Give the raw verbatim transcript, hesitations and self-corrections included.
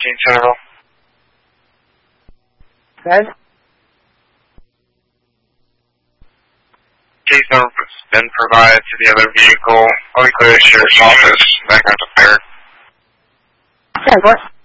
fifteen Centerville. Then? Case number has been provided to the other vehicle. I'll clear the sheriff's office. Background prepared. Yeah, what?